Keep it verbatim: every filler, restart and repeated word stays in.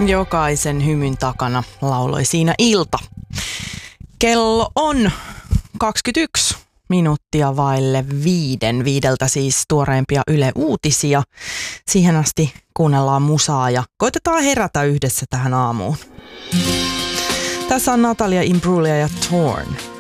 Jokaisen hymyn takana lauloi siinä Ilta. Kello on kaksikymmentäyksi minuuttia vaille viiden. Viideltä siis tuoreimpia Yle Uutisia. Siihen asti kuunnellaan musaa ja koitetaan herätä yhdessä tähän aamuun. Tässä on Natalia Imbruglia ja Torn.